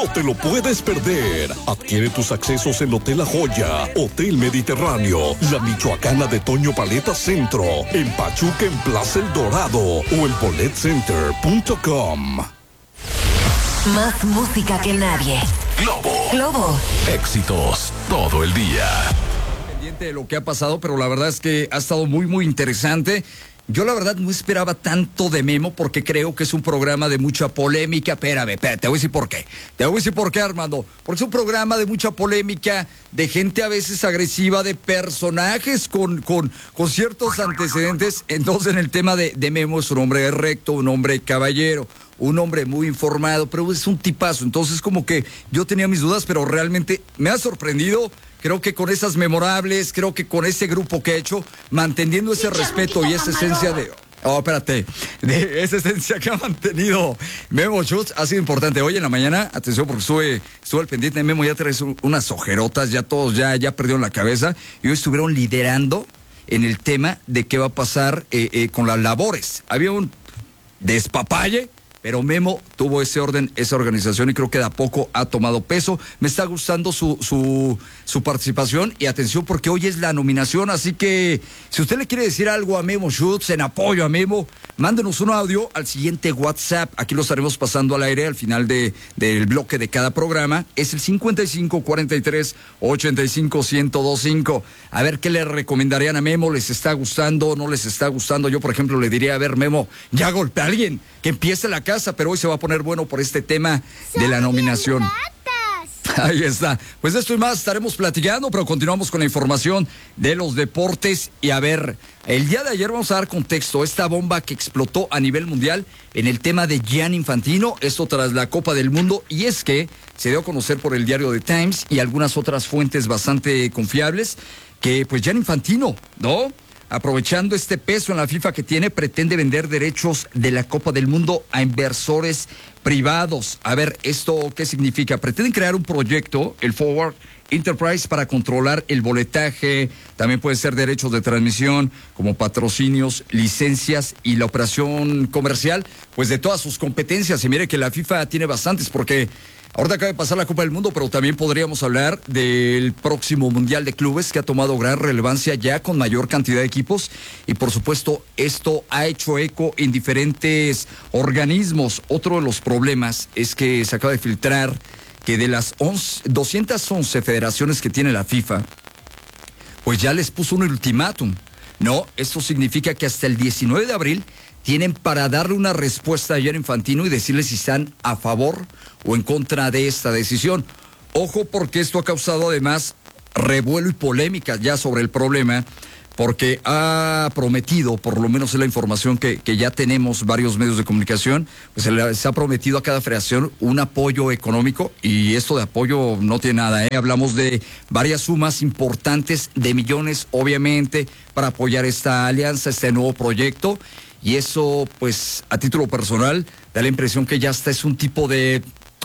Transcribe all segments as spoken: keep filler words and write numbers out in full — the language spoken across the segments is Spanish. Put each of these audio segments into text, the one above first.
no te lo puedes perder. Adquiere tus accesos en Hotel La Joya, Hotel Mediterráneo, La Michoacana de Toño Paleta Centro, en Pachuca en Plaza El Dorado o en bolet center punto com. Más música que nadie. Globo. Globo. Éxitos todo el día. Pendiente de lo que ha pasado, pero la verdad es que ha estado muy, muy interesante. Yo la verdad no esperaba tanto de Memo porque creo que es un programa de mucha polémica. Espérame, espérame, te voy a decir por qué. Te voy a decir por qué, Armando. Porque es un programa de mucha polémica, de gente a veces agresiva, de personajes con, con, con ciertos antecedentes. Entonces en el tema de, de Memo es un hombre recto, un hombre caballero, un hombre muy informado, pero es un tipazo. Entonces como que yo tenía mis dudas, pero realmente me ha sorprendido. Creo que con esas memorables, creo que con ese grupo que ha hecho, manteniendo ese respeto y esa esencia de... Oh, espérate, de esa esencia que ha mantenido Memo Schutz ha sido importante. Hoy en la mañana, atención porque estuve, estuve al pendiente de Memo, ya traes unas ojerotas, ya todos ya, ya perdieron la cabeza y hoy estuvieron liderando en el tema de qué va a pasar eh, eh, con las labores. Había un despapalle, pero Memo tuvo ese orden, esa organización y creo que de a poco ha tomado peso. Me está gustando su, su, su participación y atención porque hoy es la nominación, así que si usted le quiere decir algo a Memo Schutz en apoyo a Memo, mándenos un audio al siguiente WhatsApp. Aquí lo estaremos pasando al aire al final de, del bloque de cada programa. Es el cincuenta y cinco cuarenta y tres ochenta y cinco ciento veinticinco. A ver qué le recomendarían a Memo, les está gustando, no les está gustando. Yo, por ejemplo, le diría, a ver, Memo, ya golpea a alguien, que empiece la casa, pero hoy se va a poner bueno por este tema de la nominación. Ahí está. Pues de esto y más estaremos platicando, pero continuamos con la información de los deportes. Y a ver, el día de ayer vamos a dar contexto, esta bomba que explotó a nivel mundial en el tema de Gianni Infantino, esto tras la Copa del Mundo, y es que se dio a conocer por el diario The Times y algunas otras fuentes bastante confiables, que pues Gianni Infantino, ¿no?, aprovechando este peso en la FIFA que tiene, pretende vender derechos de la Copa del Mundo a inversores privados. A ver, ¿esto qué significa? Pretenden crear un proyecto, el Forward Enterprise, para controlar el boletaje, también puede ser derechos de transmisión, como patrocinios, licencias y la operación comercial, pues de todas sus competencias. Y mire que la FIFA tiene bastantes, porque ahorita acaba de pasar la Copa del Mundo, pero también podríamos hablar del próximo Mundial de Clubes que ha tomado gran relevancia ya con mayor cantidad de equipos y por supuesto esto ha hecho eco en diferentes organismos. Otro de los problemas es que se acaba de filtrar que de las once, doscientas once federaciones que tiene la FIFA, pues ya les puso un ultimátum, ¿no? Esto significa que hasta el diecinueve de abril tienen para darle una respuesta a Gianni Infantino y decirle si están a favor o en contra de esta decisión. Ojo, porque esto ha causado además revuelo y polémica ya sobre el problema, porque ha prometido, por lo menos es la información que, que ya tenemos varios medios de comunicación, pues se, le, se ha prometido a cada federación un apoyo económico, y esto de apoyo no tiene nada, ¿eh? Hablamos de varias sumas importantes de millones, obviamente, para apoyar esta alianza, este nuevo proyecto. Y eso, pues, a título personal, da la impresión que ya hasta es un tipo de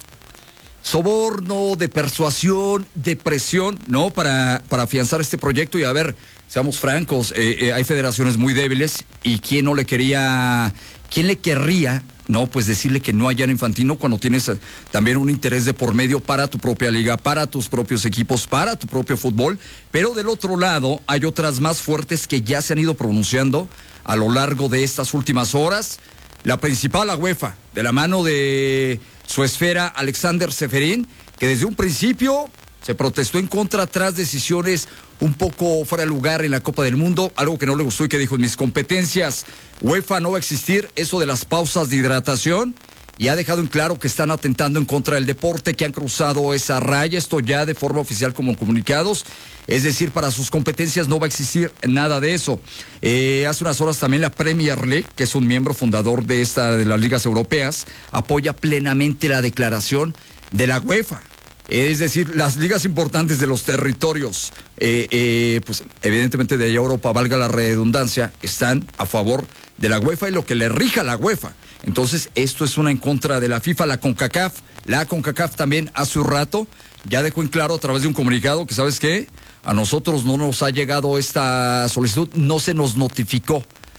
soborno, de persuasión, de presión, ¿no? Para, para afianzar este proyecto. Y a ver, seamos francos, eh, eh, hay federaciones muy débiles y ¿quién no le quería, quién le querría, no, pues decirle que no a Gianni Infantino cuando tienes también un interés de por medio para tu propia liga, para tus propios equipos, para tu propio fútbol? Pero del otro lado hay otras más fuertes que ya se han ido pronunciando a lo largo de estas últimas horas. La principal, la UEFA, de la mano de su esfera Alexander Seferin, que desde un principio se protestó en contra tras decisiones un poco fuera de lugar en la Copa del Mundo, algo que no le gustó y que dijo: en mis competencias UEFA no va a existir eso de las pausas de hidratación, y ha dejado en claro que están atentando en contra del deporte, que han cruzado esa raya, esto ya de forma oficial como comunicados, es decir, para sus competencias no va a existir nada de eso. Eh, hace unas horas también la Premier League, que es un miembro fundador de esta de las ligas europeas, apoya plenamente la declaración de la UEFA. Es decir, las ligas importantes de los territorios, eh, eh, pues evidentemente de Europa, valga la redundancia, están a favor de la UEFA y lo que le rija a la UEFA. Entonces, esto es una en contra de la FIFA. La CONCACAF, la CONCACAF también hace un rato ya dejó en claro a través de un comunicado que, ¿sabes qué? A nosotros no nos ha llegado esta solicitud, no se nos notificó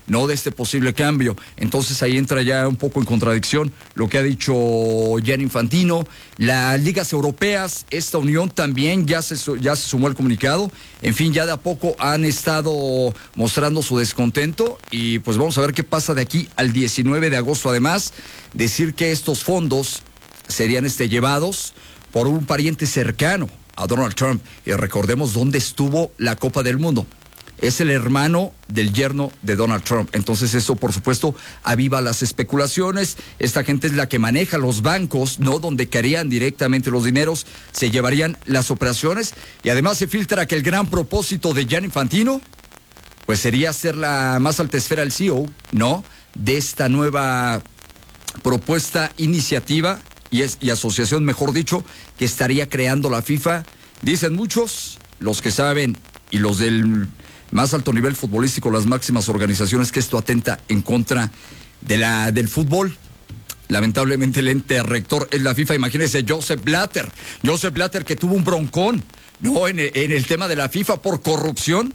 no de este posible cambio. Entonces ahí entra ya un poco en contradicción lo que ha dicho Gianni Infantino. Las ligas europeas, esta unión también ya se, ya se sumó al comunicado. En fin, ya de a poco han estado mostrando su descontento y pues vamos a ver qué pasa de aquí al diecinueve de agosto. Además, decir que estos fondos serían este, llevados por un pariente cercano a Donald Trump. Y recordemos dónde estuvo la Copa del Mundo. Es el hermano del yerno de Donald Trump. Entonces eso, por supuesto, aviva las especulaciones. Esta gente es la que maneja los bancos, ¿no? Donde caerían directamente los dineros, se llevarían las operaciones. Y además se filtra que el gran propósito de Gianni Infantino, pues sería ser la más alta esfera del C E O, ¿no? De esta nueva propuesta, iniciativa y, es, y asociación, mejor dicho, que estaría creando la FIFA. Dicen muchos, los que saben y los del más alto nivel futbolístico, las máximas organizaciones, que esto atenta en contra de la del fútbol. Lamentablemente el ente rector es la FIFA. Imagínense Joseph Blatter, Joseph Blatter que tuvo un broncón, no en el, en el tema de la FIFA por corrupción,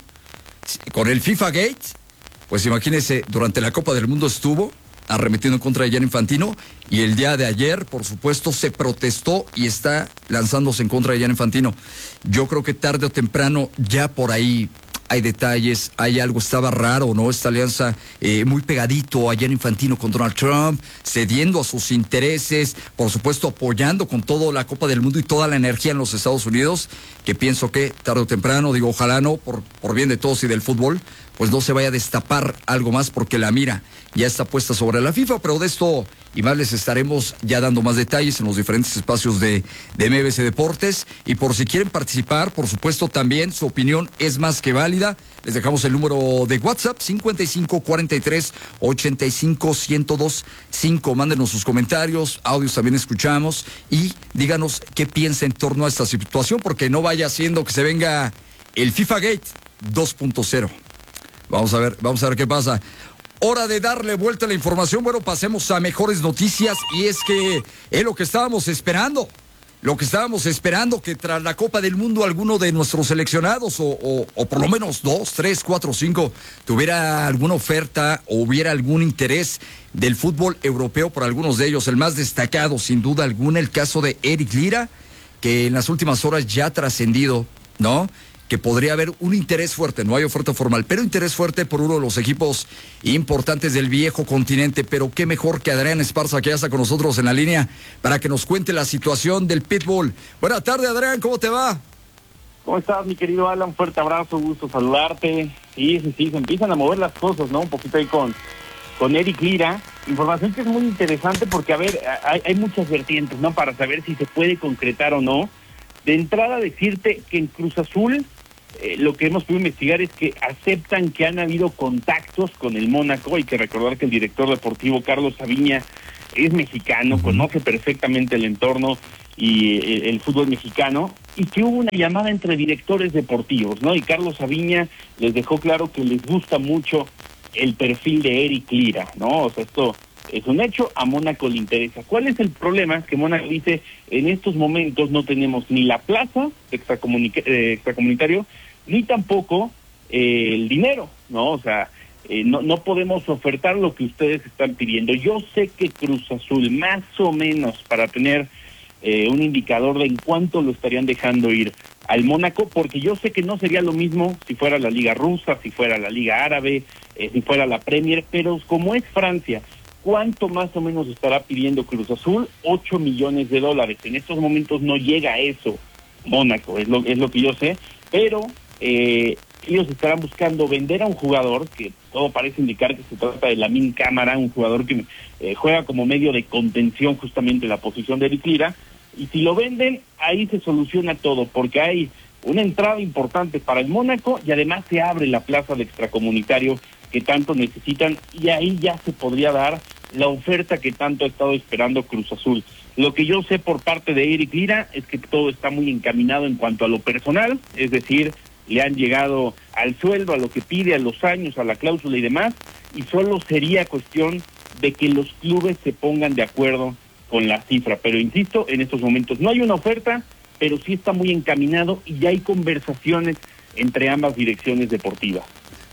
con el FIFA Gate. Pues imagínense, durante la Copa del Mundo estuvo arremetiendo en contra de Gianni Infantino y el día de ayer, por supuesto, se protestó y está lanzándose en contra de Gianni Infantino. Yo creo que tarde o temprano ya por ahí hay detalles, hay algo, estaba raro, ¿no? Esta alianza eh, muy pegadito a Gianni Infantino con Donald Trump, cediendo a sus intereses, por supuesto apoyando con toda la Copa del Mundo y toda la energía en los Estados Unidos, que pienso que tarde o temprano, digo, ojalá no, por, por bien de todos y del fútbol, pues no se vaya a destapar algo más porque la mira ya está puesta sobre la FIFA, pero de esto y más les estaremos ya dando más detalles en los diferentes espacios de, de M B C Deportes. Y por si quieren participar, por supuesto también su opinión es más que válida. Les dejamos el número de WhatsApp, cincuenta y cinco cuarenta y tres ochenta y cinco ciento dos cinco. Mándenos sus comentarios, audios también escuchamos y díganos qué piensa en torno a esta situación, porque no vaya siendo que se venga el FIFA Gate dos punto cero. Vamos a ver, vamos a ver qué pasa. Hora de darle vuelta a la información. Bueno, pasemos a mejores noticias y es que es lo que estábamos esperando. Lo que estábamos esperando, que tras la Copa del Mundo alguno de nuestros seleccionados o, o, o por lo menos dos, tres, cuatro, cinco tuviera alguna oferta o hubiera algún interés del fútbol europeo por algunos de ellos. El más destacado, sin duda alguna, el caso de Eric Lira, que en las últimas horas ya ha trascendido, ¿no? Que podría haber un interés fuerte, no hay oferta formal, pero interés fuerte por uno de los equipos importantes del viejo continente. Pero qué mejor que Adrián Esparza, que ya está con nosotros en la línea para que nos cuente la situación del Pitbull. Buenas tardes, Adrián, ¿cómo te va? ¿Cómo estás, mi querido Alan? Fuerte abrazo, gusto saludarte. Sí, sí, sí, se empiezan a mover las cosas, ¿no? Un poquito ahí con, con Eric Lira. Información que es muy interesante porque, a ver, hay, hay muchas vertientes, ¿no? Para saber si se puede concretar o no. De entrada, decirte que en Cruz Azul eh, lo que hemos podido investigar es que aceptan que han habido contactos con el Mónaco. Hay que recordar que el director deportivo Carlos Saviña es mexicano, conoce perfectamente el entorno y el, el fútbol mexicano, y que hubo una llamada entre directores deportivos, ¿no? Y Carlos Saviña les dejó claro que les gusta mucho el perfil de Eric Lira, ¿no? O sea, esto es un hecho, a Mónaco le interesa. ¿Cuál es el problema? Que Mónaco dice, en estos momentos no tenemos ni la plaza extracomunica- eh, extracomunitario, ni tampoco eh, el dinero, ¿no? O sea, eh, no, no podemos ofertar lo que ustedes están pidiendo. Yo sé que Cruz Azul, más o menos, para tener eh, un indicador de en cuánto lo estarían dejando ir al Mónaco, porque yo sé que no sería lo mismo si fuera la Liga Rusa, si fuera la Liga Árabe, eh, si fuera la Premier, pero como es Francia, ¿cuánto más o menos estará pidiendo Cruz Azul? Ocho millones de dólares. En estos momentos no llega a eso Mónaco, es lo, es lo que yo sé, pero eh, ellos estarán buscando vender a un jugador, que todo parece indicar que se trata de Lamine Camara, un jugador que eh, juega como medio de contención justamente en la posición de Eric Lira, y si lo venden, ahí se soluciona todo, porque hay una entrada importante para el Mónaco y además se abre la plaza de extracomunitario que tanto necesitan, y ahí ya se podría dar la oferta que tanto ha estado esperando Cruz Azul. Lo que yo sé por parte de Eric Lira es que todo está muy encaminado en cuanto a lo personal, es decir, le han llegado al sueldo, a lo que pide, a los años, a la cláusula y demás, y solo sería cuestión de que los clubes se pongan de acuerdo con la cifra. Pero insisto, en estos momentos no hay una oferta, pero sí está muy encaminado y ya hay conversaciones entre ambas direcciones deportivas.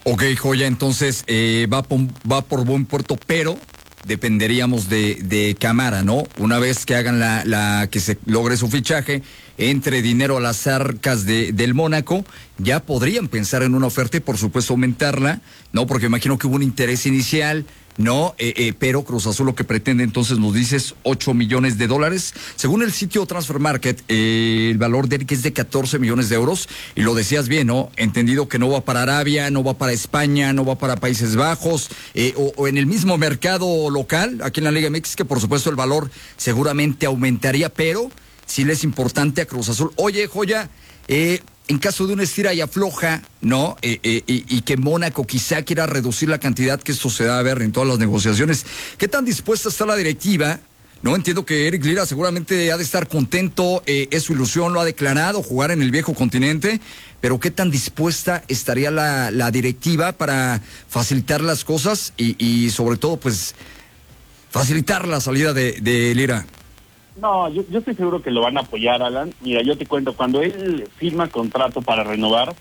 Ok, Joya, entonces eh, va, por, va por buen puerto, pero dependeríamos de, de Camara, ¿no? Una vez que hagan la, la que se logre su fichaje, entre dinero a las arcas de, del Mónaco, ya podrían pensar en una oferta y por supuesto aumentarla, ¿no? Porque imagino que hubo un interés inicial, ¿no? Eh, eh, pero Cruz Azul lo que pretende, entonces nos dices ocho millones de dólares. Según el sitio Transfer Market, eh, el valor de Eric es de catorce millones de euros. Y lo decías bien, ¿no? Entendido que no va para Arabia, no va para España, no va para Países Bajos, eh, o, o en el mismo mercado local, aquí en la Liga M X, que por supuesto el valor seguramente aumentaría, pero sí le es importante a Cruz Azul. Oye, Joya, eh... en caso de una estira y afloja, ¿no? Eh, eh, y, y que Mónaco quizá quiera reducir la cantidad, que esto se da a ver en todas las negociaciones, ¿qué tan dispuesta está la directiva? No entiendo que Eric Lira seguramente ha de estar contento, eh, es su ilusión, lo ha declarado, jugar en el viejo continente, pero ¿qué tan dispuesta estaría la, la directiva para facilitar las cosas y, y sobre todo, pues, facilitar la salida de, de Lira? No, yo, yo estoy seguro que lo van a apoyar, Alan. Mira, yo te cuento, cuando él firma contrato para renovar,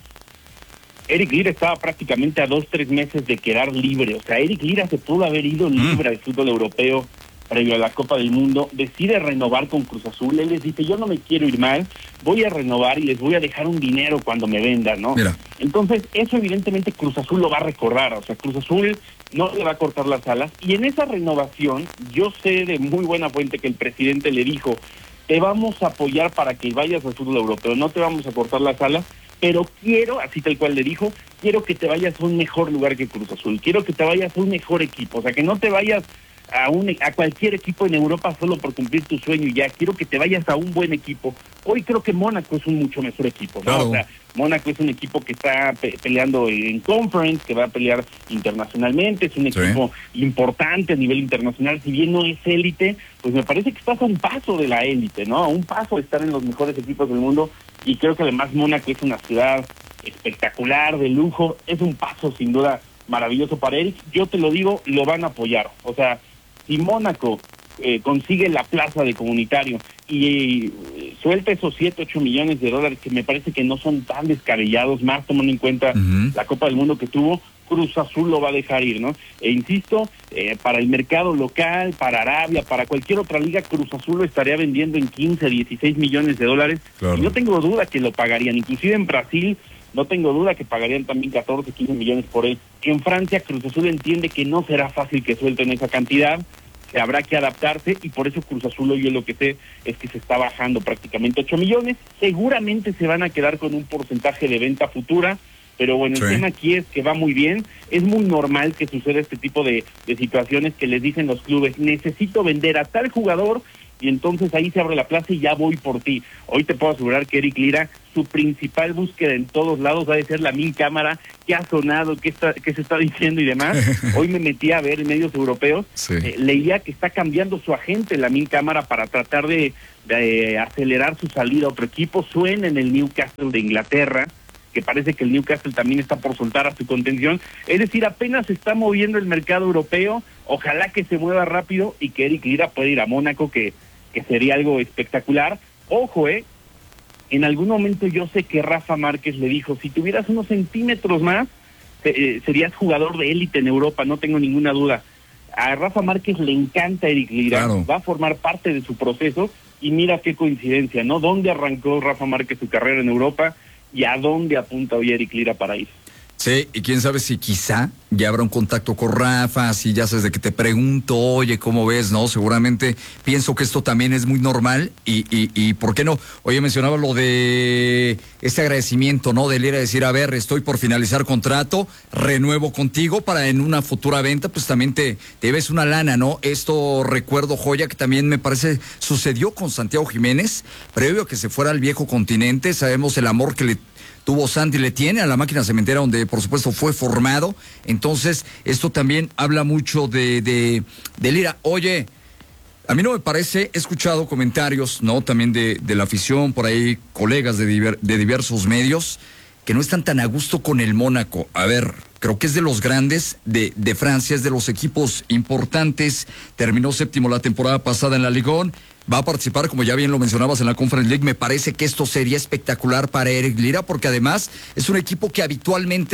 Eric Lira estaba prácticamente a dos, tres meses de quedar libre. O sea, Eric Lira se pudo haber ido libre al fútbol europeo previo a la Copa del Mundo, decide renovar con Cruz Azul. Él les dice, yo no me quiero ir mal, voy a renovar y les voy a dejar un dinero cuando me vendan, ¿no? Mira. Entonces, eso evidentemente Cruz Azul lo va a recordar. O sea, Cruz Azul no le va a cortar las alas. Y en esa renovación, yo sé de muy buena fuente que el presidente le dijo, te vamos a apoyar para que vayas al fútbol europeo, no te vamos a cortar las alas, pero quiero, así tal cual le dijo, quiero que te vayas a un mejor lugar que Cruz Azul, quiero que te vayas a un mejor equipo, o sea, que no te vayas a un a cualquier equipo en Europa solo por cumplir tu sueño y ya, quiero que te vayas a un buen equipo. Hoy creo que Mónaco es un mucho mejor equipo, ¿no? Claro. O sea, Mónaco es un equipo que está pe peleando en Conference, que va a pelear internacionalmente, es un equipo sí. importante a nivel internacional, si bien no es élite, pues me parece que estás a un paso de la élite, ¿no? A un paso de estar en los mejores equipos del mundo, y creo que además Mónaco es una ciudad espectacular, de lujo, es un paso sin duda maravilloso para Eric. Yo te lo digo, lo van a apoyar, o sea, si Mónaco eh, consigue la plaza de comunitario y eh, suelta esos siete, ocho millones de dólares, que me parece que no son tan descabellados, más tomando en cuenta uh-huh. la Copa del Mundo que tuvo, Cruz Azul lo va a dejar ir, ¿no? E insisto, eh, para el mercado local, para Arabia, para cualquier otra liga, Cruz Azul lo estaría vendiendo en quince, dieciséis millones de dólares, claro. y no tengo duda que lo pagarían, inclusive en Brasil, no tengo duda que pagarían también catorce, quince millones por él. En Francia, Cruz Azul entiende que no será fácil que suelten esa cantidad, que habrá que adaptarse, y por eso Cruz Azul hoy, yo lo que sé es que se está bajando prácticamente ocho millones. Seguramente se van a quedar con un porcentaje de venta futura, pero bueno, sí. el tema aquí es que va muy bien. Es muy normal que suceda este tipo de, de situaciones que les dicen los clubes, necesito vender a tal jugador, y entonces ahí se abre la plaza y ya voy por ti. Hoy te puedo asegurar que Eric Lira, su principal búsqueda en todos lados va a ser la Min Cámara, qué ha sonado, qué, está, qué se está diciendo y demás. Hoy me metí a ver en medios europeos, sí. eh, leía que está cambiando su agente, la Min Cámara, para tratar de, de acelerar su salida a otro equipo. Suena en el Newcastle de Inglaterra, que parece que el Newcastle también está por soltar a su contención. Es decir, apenas se está moviendo el mercado europeo, ojalá que se mueva rápido y que Eric Lira pueda ir a Mónaco, que que sería algo espectacular. Ojo, eh, en algún momento yo sé que Rafa Márquez le dijo, si tuvieras unos centímetros más, eh, serías jugador de élite en Europa, no tengo ninguna duda. A Rafa Márquez le encanta Eric Lira, claro. va a formar parte de su proceso, y mira qué coincidencia, ¿no? ¿Dónde arrancó Rafa Márquez su carrera en Europa y a dónde apunta hoy Eric Lira para ir? Sí, y quién sabe si quizá ya habrá un contacto con Rafa, si ya sabes de que te pregunto, oye, ¿cómo ves? No, seguramente pienso que esto también es muy normal, y, y, y ¿por qué no? Oye, mencionaba lo de este agradecimiento, ¿no? De Lira, decir, a ver, estoy por finalizar contrato, renuevo contigo para en una futura venta, pues también te, te debes una lana, ¿no? Esto recuerdo, Joya, que también me parece sucedió con Santiago Jiménez, previo a que se fuera al viejo continente. Sabemos el amor que le tuvo Santi, le tiene a la máquina cementera, donde por supuesto fue formado. Entonces esto también habla mucho de, de, de Lira. Oye, a mí no me parece, he escuchado comentarios, ¿no? También de, de la afición, por ahí colegas de, diver, de diversos medios, que no están tan a gusto con el Mónaco. A ver, creo que es de los grandes de, de Francia, es de los equipos importantes, terminó séptimo la temporada pasada en la Ligón, va a participar, como ya bien lo mencionabas, en la Conference League. Me parece que esto sería espectacular para Eric Lira, porque además es un equipo que habitualmente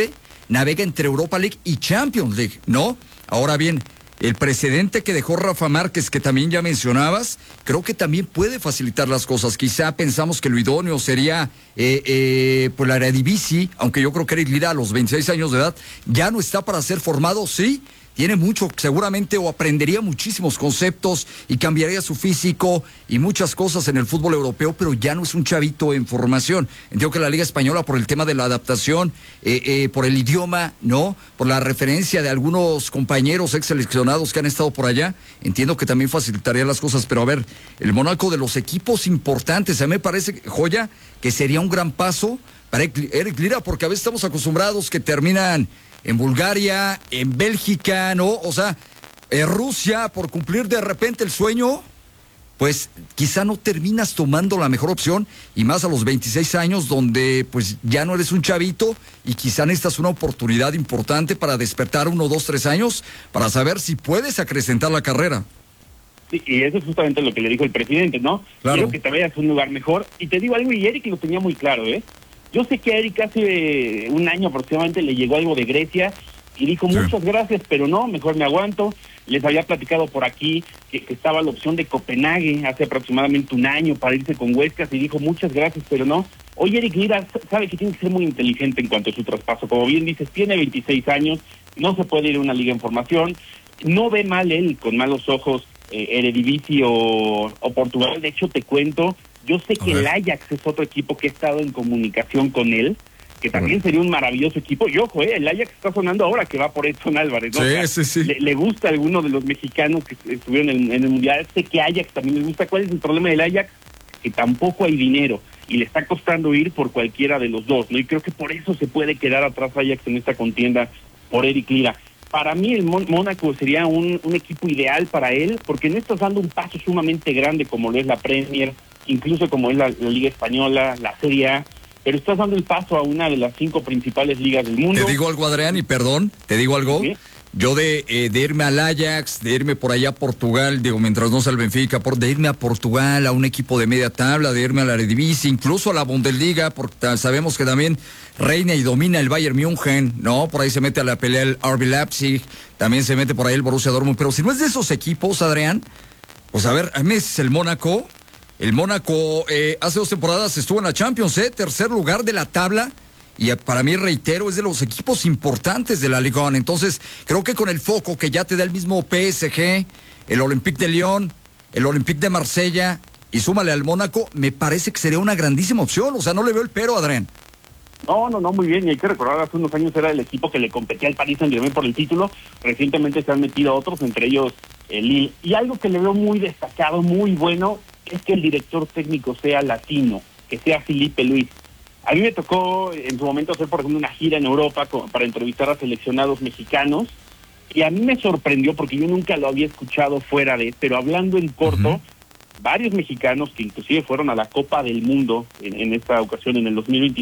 navega entre Europa League y Champions League, ¿no? Ahora bien, el precedente que dejó Rafa Márquez, que también ya mencionabas, creo que también puede facilitar las cosas. Quizá pensamos que lo idóneo sería eh, eh, pues la Eredivisie, aunque yo creo que Eric Lira a los veintiséis años de edad ya no está para ser formado, sí. Tiene mucho, seguramente, o aprendería muchísimos conceptos y cambiaría su físico y muchas cosas en el fútbol europeo, pero ya no es un chavito en formación. Entiendo que la Liga Española, por el tema de la adaptación, eh, eh, por el idioma, ¿no? Por la referencia de algunos compañeros ex seleccionados que han estado por allá, entiendo que también facilitaría las cosas. Pero a ver, el Mónaco de los equipos importantes, a mí me parece, Joya, que sería un gran paso para Eric Lira, porque a veces estamos acostumbrados que terminan en Bulgaria, en Bélgica, ¿no? O sea, en Rusia, por cumplir de repente el sueño, pues quizá no terminas tomando la mejor opción, y más a los veintiséis años, donde pues ya no eres un chavito y quizá necesitas una oportunidad importante para despertar uno, dos, tres años, para saber si puedes acrecentar la carrera. Sí, y eso es justamente lo que le dijo el presidente, ¿no? Claro. Quiero que te vayas a un lugar mejor. Y te digo algo, y Eric lo tenía muy claro, ¿eh? Yo sé que a Eric hace un año aproximadamente le llegó algo de Grecia y dijo, sí, muchas gracias, pero no, mejor me aguanto. Les había platicado por aquí que, que estaba la opción de Copenhague hace aproximadamente un año para irse con Huescas y dijo, muchas gracias, pero no. Hoy Eric Lira sabe que tiene que ser muy inteligente en cuanto a su traspaso. Como bien dices, tiene veintiséis años, no se puede ir a una liga en formación, no ve mal él con malos ojos eh, Eredivisie o, o Portugal. De hecho, te cuento, yo sé que el Ajax es otro equipo que ha estado en comunicación con él, que también sería un maravilloso equipo. Y ojo, eh, el Ajax está sonando ahora que va por Edson Álvarez, ¿no? Sí, o sea, sí, sí. Le, le gusta a alguno de los mexicanos que estuvieron en, en el Mundial. Sé que Ajax también les gusta. ¿Cuál es el problema del Ajax? Que tampoco hay dinero y le está costando ir por cualquiera de los dos, ¿no? Y creo que por eso se puede quedar atrás Ajax en esta contienda por Eric Lira. Para mí el Mon- Mónaco sería un, un equipo ideal para él, porque no estás dando un paso sumamente grande como lo es la Premier, incluso como es la, la Liga Española, la Serie A, pero estás dando el paso a una de las cinco principales ligas del mundo. Te digo algo, Adrián, y perdón, te digo algo. ¿Sí? Yo de, eh, de irme al Ajax, de irme por allá a Portugal, digo, mientras no sea el Benfica, por, de irme a Portugal, a un equipo de media tabla, de irme a la Eredivisie, incluso a la Bundesliga, porque sabemos que también reina y domina el Bayern München, ¿no? Por ahí se mete a la pelea el R B Leipzig, también se mete por ahí el Borussia Dortmund, pero si no es de esos equipos, Adrián, pues a ver, a mí es el Mónaco. El Mónaco eh, hace dos temporadas estuvo en la Champions, ¿eh? Tercer lugar de la tabla. Y para mí, reitero, es de los equipos importantes de la Ligue uno. Entonces, creo que con el foco que ya te da el mismo P S G, el Olympique de Lyon, el Olympique de Marsella, y súmale al Mónaco, me parece que sería una grandísima opción. O sea, no le veo el pero, Adrián. No, no, no, muy bien. Y hay que recordar, hace unos años era el equipo que le competía al Paris Saint-Germain por el título. Recientemente se han metido a otros, entre ellos el Lille. Y algo que le veo muy destacado, muy bueno, es que el director técnico sea latino, que sea Felipe Luis. A mí me tocó en su momento hacer, por ejemplo, una gira en Europa para entrevistar a seleccionados mexicanos, y a mí me sorprendió porque yo nunca lo había escuchado fuera de, pero hablando en corto, uh-huh, varios mexicanos que inclusive fueron a la Copa del Mundo en, en esta ocasión, en el dos mil veintitrés,